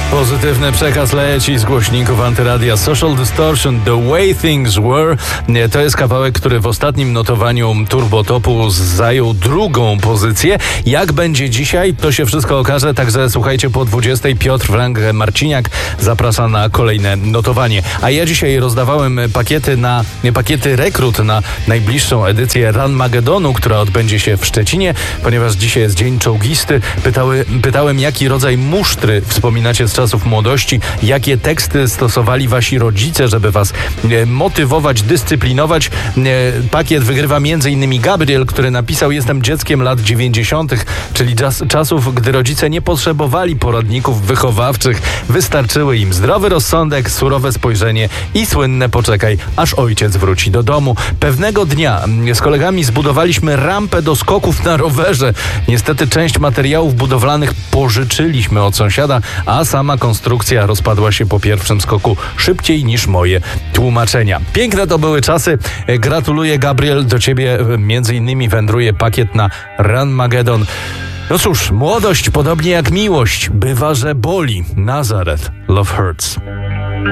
Pozytywny przekaz leci z głośników Antyradia. Social Distortion, The Way Things Were. To jest kawałek, który w ostatnim notowaniu Turbotopu zajął drugą pozycję. Jak będzie dzisiaj, to się wszystko okaże. Także słuchajcie, po 20 Piotr Frank Marciniak zaprasza na kolejne notowanie. A ja dzisiaj rozdawałem pakiety rekrut na najbliższą edycję Ranmagedonu, która odbędzie się w Szczecinie, ponieważ dzisiaj jest dzień czołgisty. Pytałem, jaki rodzaj musztry wspominacie z czasów młodości, jakie teksty stosowali wasi rodzice, żeby was motywować, dyscyplinować. Pakiet wygrywa m.in. Gabriel, który napisał: jestem dzieckiem lat 90., czyli czasów, gdy rodzice nie potrzebowali poradników wychowawczych. Wystarczyły im zdrowy rozsądek, surowe spojrzenie i słynne poczekaj, aż ojciec wróci do domu. Pewnego dnia z kolegami zbudowaliśmy rampę do skoków na rowerze. Niestety część materiałów budowlanych pożyczyliśmy od sąsiada, a sama konstrukcja rozpadła się po pierwszym skoku szybciej niż moje tłumaczenia. Piękne to były czasy. Gratuluję, Gabriel, do ciebie między innymi wędruje pakiet na Ranmagedon. No cóż, młodość, podobnie jak miłość, bywa, że boli. Nazareth, Love Hurts.